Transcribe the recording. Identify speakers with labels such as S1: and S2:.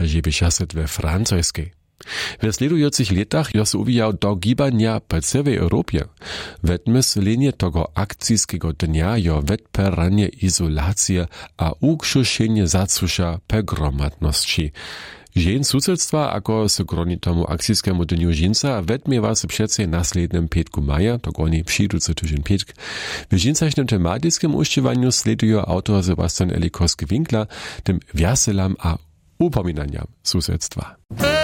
S1: je běžaset we Francojskiej. W sledujących latach jo se uwijał do gibania po całej Europie. Wetmyslenie tego akcijskiego dnia jo wetperanie izolacje a ukrzuszenie zacusza pe gromadności. Žen susedstva, ako se kroni tomu akcijskemu dniu ženca, wetmiewa se přece naslednym pietku maja, to oni přijdúci tyžen pietk. W žencačnym tematickim uštěvanju sledujo autor Sebastian Elikorski-Winkler tym wiaselam a upominaniam susedstva.